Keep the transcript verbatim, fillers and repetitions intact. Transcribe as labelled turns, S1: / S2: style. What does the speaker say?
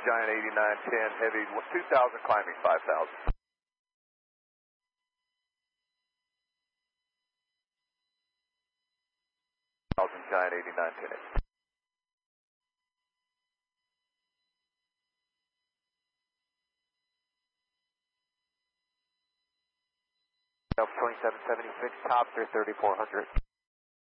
S1: Giant eighty-nine ten, heavy two thousand, climbing five thousand. Giant eighty-nine ten.
S2: twenty-seven seventy-six, top through thirty-four hundred.